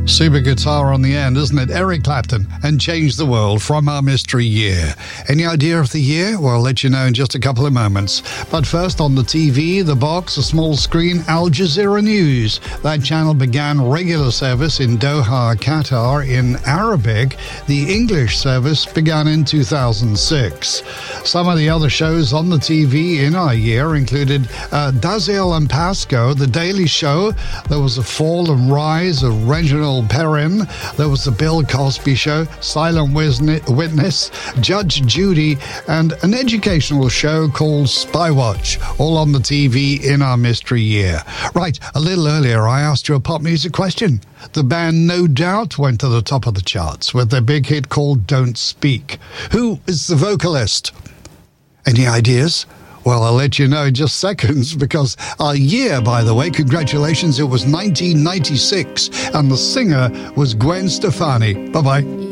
Super guitar on the end, isn't it? Eric Clapton and Change the World from our mystery year. Any idea of the year? Well, I'll let you know in just a couple of moments. But first, on the TV, the box, a small screen, Al Jazeera News. That channel began regular service in Doha, Qatar in Arabic. The English service began in 2006. Some of the other shows on the TV in our year included Daziel and Pasco, The Daily Show. There was a fall and rise of Reginald Perrin. There was the Bill Cosby Show, Silent Witness, Judge Judy, and an educational show called Spywatch, all on the TV in our mystery year. Right, a little earlier I asked you a pop music question. The band No Doubt went to the top of the charts with their big hit called Don't Speak. Who is the vocalist? Any ideas? Well, I'll let you know in just seconds, because our year, by the way, congratulations, it was 1996, and the singer was Gwen Stefani. Bye-bye.